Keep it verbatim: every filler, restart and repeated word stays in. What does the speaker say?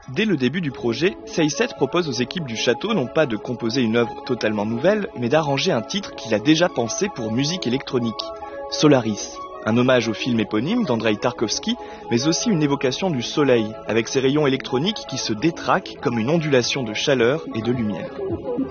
Dès le début du projet, Seiset propose aux équipes du château non pas de composer une œuvre totalement nouvelle, mais d'arranger un titre qu'il a déjà pensé pour musique électronique, Solaris. Un hommage au film éponyme d'Andrei Tarkovsky, mais aussi une évocation du soleil, avec ses rayons électroniques qui se détraquent comme une ondulation de chaleur et de lumière.